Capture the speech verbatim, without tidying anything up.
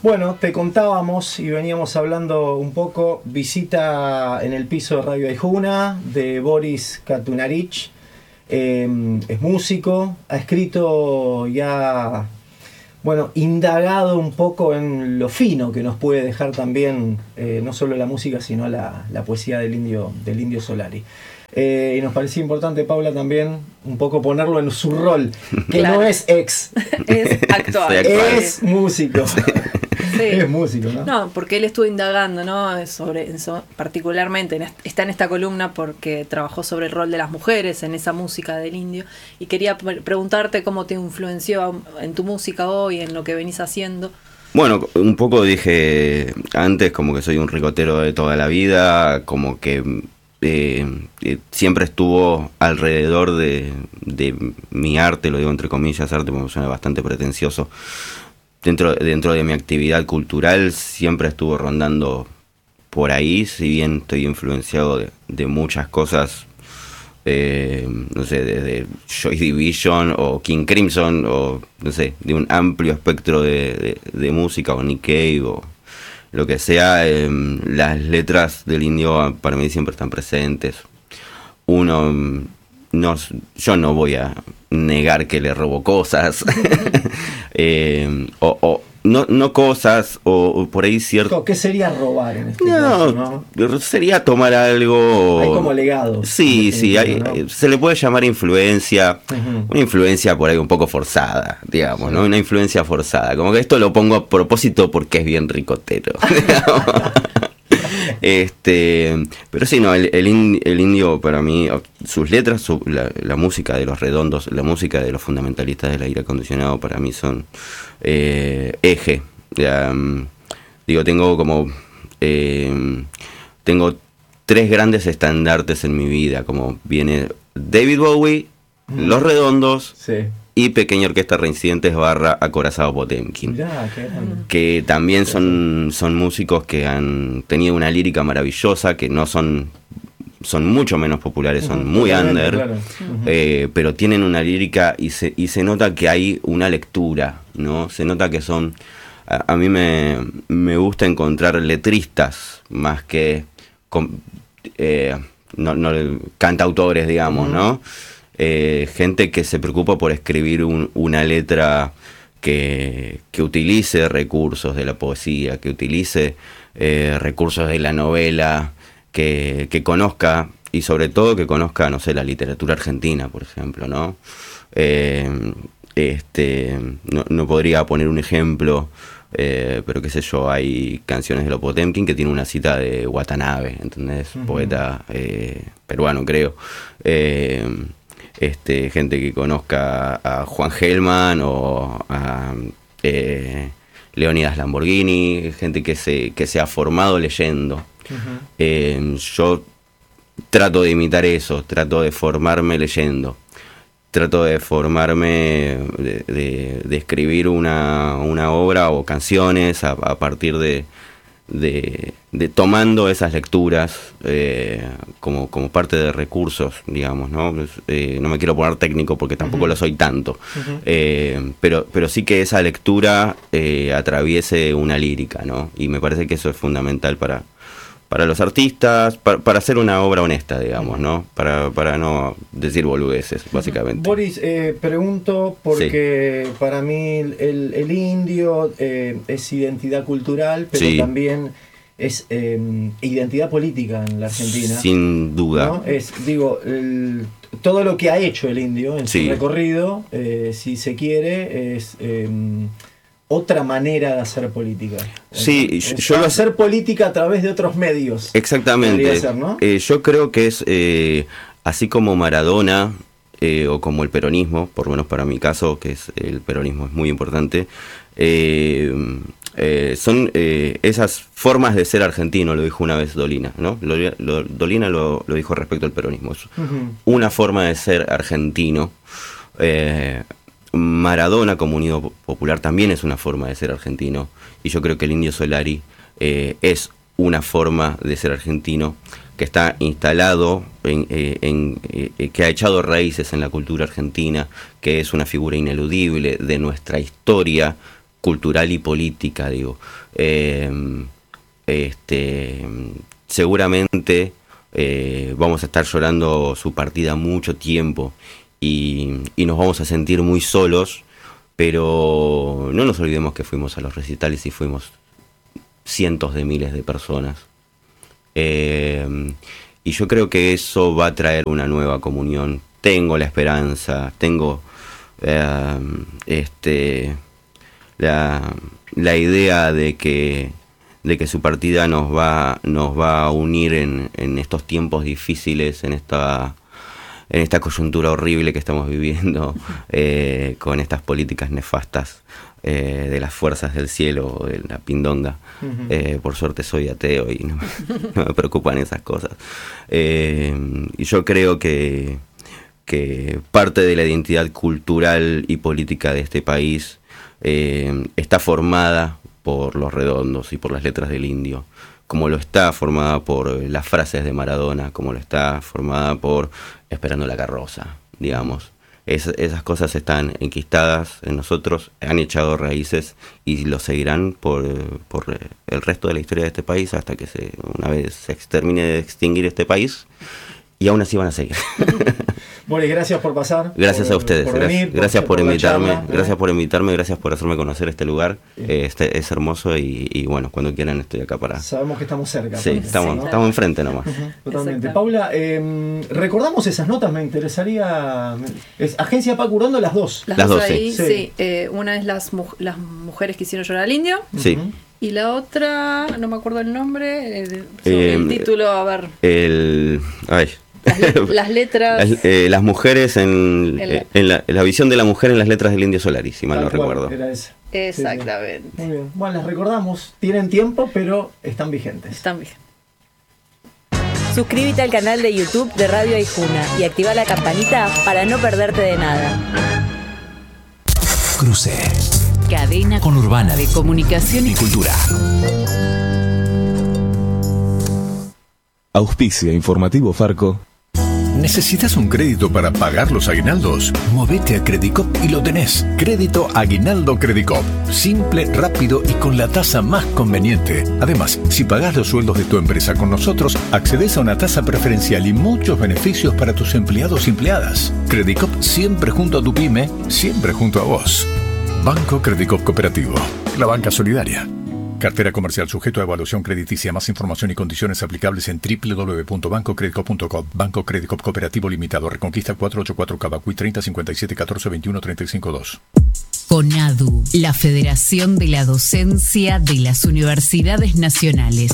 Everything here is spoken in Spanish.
Bueno, te contábamos y veníamos hablando un poco, visita en el piso de Radio Aijuna de Boris Katunarich. Eh, es músico, ha escrito ya, bueno, indagado un poco en lo fino que nos puede dejar también, eh, no solo la música, sino la, la poesía del Indio, del Indio Solari. Eh, y nos parecía importante, Paula, también un poco ponerlo en su rol, que claro. No es ex, es actual, es músico. Sí. Es músico, ¿no? No, porque él estuvo indagando, ¿no? Sobre eso, particularmente en, está en esta columna porque trabajó sobre el rol de las mujeres en esa música del indio, y quería preguntarte cómo te influenció en tu música hoy, en lo que venís haciendo. Bueno, un poco dije antes como que soy un ricotero de toda la vida, como que eh, eh, siempre estuvo alrededor de, de mi arte, lo digo entre comillas, arte porque suena bastante pretencioso. Dentro, dentro de mi actividad cultural siempre estuvo rondando por ahí, si bien estoy influenciado de, de muchas cosas, eh, no sé, desde Joy Division o King Crimson, o no sé, de un amplio espectro de, de, de música, o Nick Cave, o lo que sea, eh, las letras del indio para mí siempre están presentes. Uno, no, yo no voy a negar que le robo cosas, eh, o, o no, no cosas, o, o por ahí cierto... ¿Qué sería robar en este no, caso, no? Sería tomar algo... Hay como legados. Sí, sí, hay, ¿no? Se le puede llamar influencia, uh-huh. Una influencia por ahí un poco forzada, digamos, sí. ¿No? Una influencia forzada, como que esto lo pongo a propósito porque es bien ricotero, digamos. Este, pero sí, no, el, el, in, el indio para mí, sus letras, su, la, la música de los Redondos, la música de los fundamentalistas del aire acondicionado para mí son eh, eje. Um, digo, tengo como eh, tengo tres grandes estandartes en mi vida, como viene David Bowie, mm. Los Redondos, sí. Y Pequeña Orquesta Reincidentes barra Acorazado Potemkin, ya, que también son, son músicos que han tenido una lírica maravillosa, que no son, son mucho menos populares, son uh-huh. muy under, claro. uh-huh. eh, pero tienen una lírica y se, y se nota que hay una lectura, ¿no? Se nota que son, a, a mí me, me gusta encontrar letristas más que con, eh, no, no, cantautores, digamos, uh-huh. ¿no? Eh, gente que se preocupa por escribir un, una letra que, que utilice recursos de la poesía, que utilice eh, recursos de la novela, que, que conozca, y sobre todo que conozca, no sé, la literatura argentina, por ejemplo, ¿no? Eh, este, no, no podría poner un ejemplo, eh, pero qué sé yo, hay canciones de Lo Potemkin que tiene una cita de Watanabe, ¿entendés? Uh-huh. Poeta eh, peruano, creo. Eh, Este, gente que conozca a Juan Gelman o a eh, Leónidas Lamborghini, gente que se, que se ha formado leyendo. Uh-huh. Eh, yo trato de imitar eso, trato de formarme leyendo, trato de formarme, de, de, de escribir una, una obra o canciones a, a partir de... De, de tomando esas lecturas eh, como, como parte de recursos, digamos, ¿no? Eh, no me quiero poner técnico porque tampoco uh-huh. lo soy tanto, uh-huh. eh, pero, pero sí que esa lectura eh, atraviese una lírica, ¿no? Y me parece que eso es fundamental para, para los artistas, para, para hacer una obra honesta, digamos, ¿no? Para, para no decir boludeces, básicamente. Boris, eh, pregunto porque sí. Para mí el, el indio eh, es identidad cultural, pero sí. También es eh, identidad política en la Argentina. Sin duda. ¿No? Es, digo, el, todo lo que ha hecho el indio en sí. su recorrido, eh, si se quiere, es... Eh, otra manera de hacer política. Sí, es, yo lo hacer política a través de otros medios. Exactamente. Ser, ¿no? eh, yo creo que es eh, así como Maradona eh, o como el peronismo, por lo menos para mi caso, que es el peronismo es muy importante. Eh, eh, son eh, esas formas de ser argentino, lo dijo una vez Dolina, ¿no? Lo, lo, Dolina lo, lo dijo respecto al peronismo. Es uh-huh. Una forma de ser argentino. Eh, Maradona como Unido Popular también es una forma de ser argentino, y yo creo que el Indio Solari eh, es una forma de ser argentino que está instalado, en, eh, en, eh, que ha echado raíces en la cultura argentina, que es una figura ineludible de nuestra historia, cultural y política, digo. Eh, este, seguramente eh, vamos a estar llorando su partida mucho tiempo y, y nos vamos a sentir muy solos, pero no nos olvidemos que fuimos a los recitales y fuimos cientos de miles de personas. Eh, y yo creo que eso va a traer una nueva comunión. Tengo la esperanza, tengo eh, este, la, la idea de que, de que su partida nos va, nos va a unir en, en estos tiempos difíciles, en esta, en esta coyuntura horrible que estamos viviendo, eh, con estas políticas nefastas eh, de las fuerzas del cielo, de la pindonga. Uh-huh. Eh, por suerte soy ateo y no me, no me preocupan esas cosas. Eh, y yo creo que, que parte de la identidad cultural y política de este país eh, está formada por Los Redondos y por las letras del Indio, como lo está formada por las frases de Maradona, como lo está formada por Esperando la carroza, digamos. Es, esas cosas están enquistadas en nosotros, han echado raíces y lo seguirán por, por el resto de la historia de este país hasta que se, una vez se termine de extinguir este país, y aún así van a seguir. Bueno, y gracias por pasar. Gracias por, a ustedes, por gracias, venir, gracias por, por invitarme, charla, gracias ¿eh? por invitarme, gracias por hacerme conocer este lugar. Sí. Este es hermoso y, y bueno, cuando quieran estoy acá para. Sabemos que estamos cerca. Sí, porque, estamos, ¿no? estamos enfrente nomás. Uh-huh, totalmente. Paula, eh, recordamos esas notas, me interesaría. Es Agencia Paco Urondo, las dos. Las, las dos, dos, ahí, sí. sí. sí. Eh, una es las, mu- las mujeres que hicieron llorar al indio. Sí. Uh-huh. Y la otra, no me acuerdo el nombre, el, eh, el título, a ver. El. Ay. Las, le- las letras. Las, eh, las mujeres en, El- eh, en la, la visión de la mujer en las letras del Indio Solari, si mal Tal no cual, recuerdo. Era esa. Exactamente. Sí, sí. Muy bien. Bueno, las recordamos. Tienen tiempo, pero están vigentes. Están bien. Suscríbete al canal de YouTube de Radio Aijuna y activa la campanita para no perderte de nada. Cruce. Cadena Conurbana de comunicación y cultura. Auspicia Informativo Farco. ¿Necesitas un crédito para pagar los aguinaldos? Movete a Credicop y lo tenés. Crédito Aguinaldo Credicop. Simple, rápido y con la tasa más conveniente. Además, si pagás los sueldos de tu empresa con nosotros, accedes a una tasa preferencial y muchos beneficios para tus empleados y empleadas. Credicop siempre junto a tu pyme, siempre junto a vos. Banco Credicop Cooperativo. La banca solidaria. Cartera comercial sujeto a evaluación crediticia. Más información y condiciones aplicables en doble u doble u doble u punto banco credicop punto com. Banco Credicop Cooperativo Limitado. Reconquista cuatrocientos ochenta y cuatro Cavacuy treinta cincuenta y siete catorce veintiuno treinta y cinco dos. CONADU, la Federación de la Docencia de las Universidades Nacionales.